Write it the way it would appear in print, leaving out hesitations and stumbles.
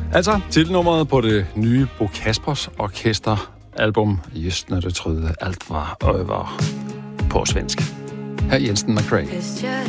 Altså, titelnummeret på det nye Bo Kaspers Orkester-album Just när du troede alt var over på svensk. Her Jensen McRae. It's just